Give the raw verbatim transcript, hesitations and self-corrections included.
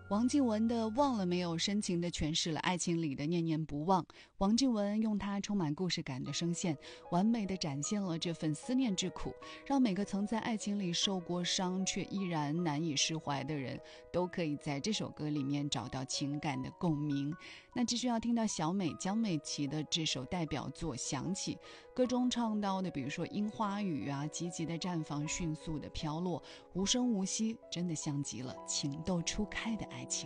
王靖雯的《忘了没有》深情地诠释了爱情里的念念不忘。王靖雯用她充满故事感的声线，完美地展现了这份思念之苦，让每个曾在爱情里受过伤却依然难以释怀的人，都可以在这首歌里面找到情感的共鸣。那继续要听到小美江美琪的这首代表作《想起》，歌中唱到的，比如说樱花雨啊，积极的绽放，迅速的飘落，无声无息，真的像极了情窦初开的爱情。